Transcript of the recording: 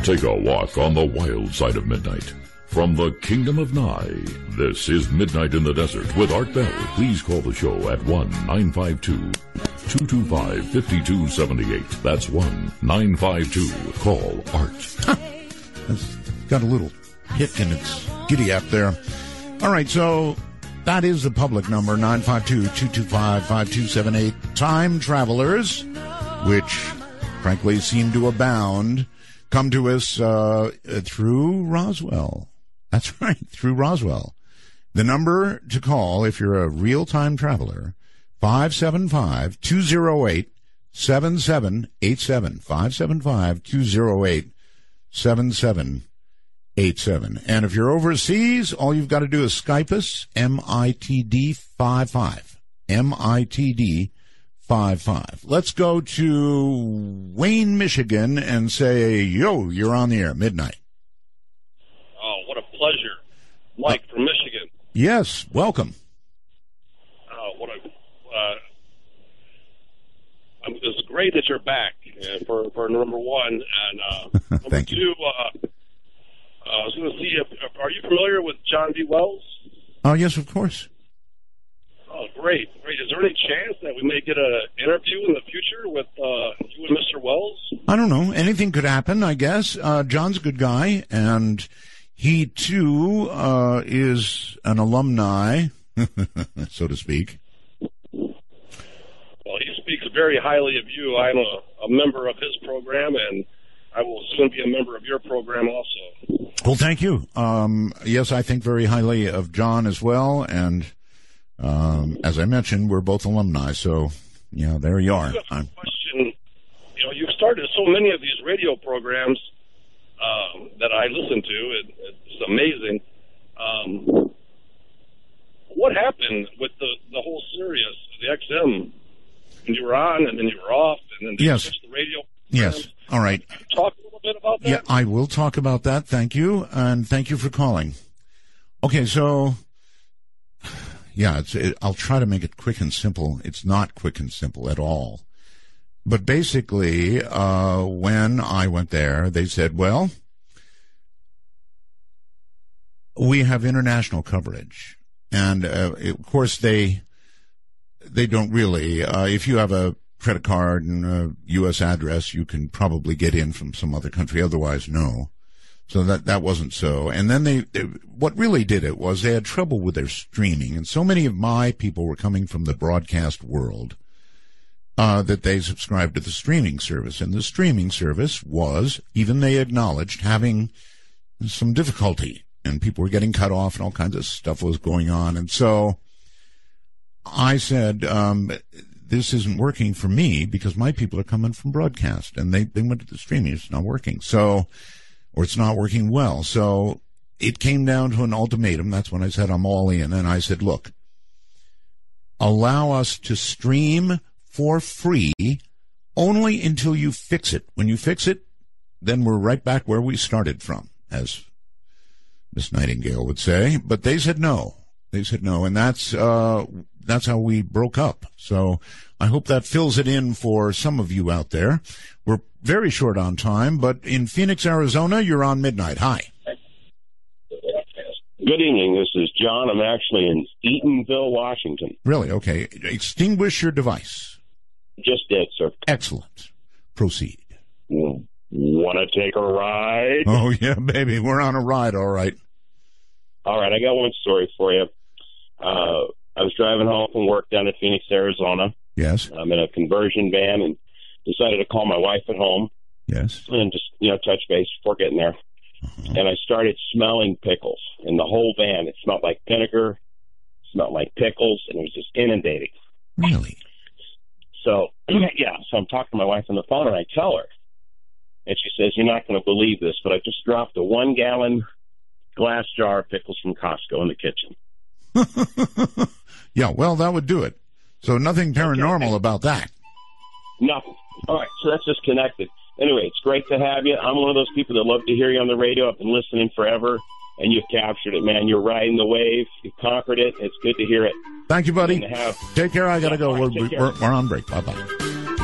Take a walk on the wild side of midnight. From the Kingdom of Nye, this is Midnight in the Desert with Art Bell. Please call the show at 1-952-225-5278. That's 1-952-CALL-ART. It's got a little hit in its giddy up there. All right, so that is the public number, 952-225-5278. Time travelers, which frankly seem to abound, come to us through Roswell. That's right, through Roswell. The number to call if you're a real-time traveler, 575-208-7787. 575-208-7787. And if you're overseas, all you've got to do is Skype us, MITD55. MITD55. Let's go to Wayne, Michigan, and say, yo, you're on the air, midnight. Oh, what a pleasure. Mike from Michigan. Yes, welcome. It's great that you're back for number one. And number Thank you. two, I was going to see are you familiar with John D. Wells? Oh, yes, of course. Oh, great. Is there any chance that we may get an interview in the future with you and Mr. Wells? I don't know. Anything could happen, I guess. John's a good guy, and he, too, is an alumni, so to speak. Well, he speaks very highly of you. I'm a member of his program, and I will soon be a member of your program also. Well, thank you. Yes, I think very highly of John as well, and as I mentioned, we're both alumni, so, yeah, there you are. Question. You've started so many of these radio programs that I listen to. It's amazing. What happened with the whole Sirius, the XM? And you were on, and then you were off, and then you switched the radio programs. Yes, all right. Talk a little bit about that? Yeah, I will talk about that. Thank you, and thank you for calling. Okay, so, yeah, I'll try to make it quick and simple. It's not quick and simple at all. But basically, when I went there, they said, well, we have international coverage. And, of course, they don't really. If you have a credit card and a U.S. address, you can probably get in from some other country. Otherwise, no. So that wasn't so. And then what really did it was they had trouble with their streaming. And so many of my people were coming from the broadcast world that they subscribed to the streaming service. And the streaming service was, even they acknowledged, having some difficulty. And people were getting cut off and all kinds of stuff was going on. And so I said, this isn't working for me because my people are coming from broadcast. And they went to the streaming. It's not working. So, or it's not working well. So it came down to an ultimatum. That's when I said I'm all in. And I said, look, allow us to stream for free only until you fix it. When you fix it, then we're right back where we started from, as Miss Nightingale would say. But they said no. They said no. And that's how we broke up. So I hope that fills it in for some of you out there. We're very short on time, but in Phoenix, Arizona, you're on midnight. Hi. Good evening. This is John. I'm actually in Eatonville, Washington. Really? Okay. Extinguish your device. Just did, sir. Excellent. Proceed. Want to take a ride? Oh, yeah, baby. We're on a ride, all right. All right. I got one story for you. I was driving home from work down in Phoenix, Arizona. Yes. I'm in a conversion van and decided to call my wife at home. Yes. And just, touch base before getting there. Uh-huh. And I started smelling pickles in the whole van. It smelled like vinegar, smelled like pickles, and it was just inundating. Really? So, so I'm talking to my wife on the phone, and I tell her. And she says, you're not going to believe this, but I just dropped a 1-gallon glass jar of pickles from Costco in the kitchen. Yeah, well, that would do it. So nothing paranormal about that. Nothing. All right, so that's just connected. Anyway, it's great to have you. I'm one of those people that love to hear you on the radio. I've been listening forever, and you've captured it, man. You're riding the wave. You've conquered it. It's good to hear it. Thank you, buddy. Take care. I got to go. We're on break. Bye-bye.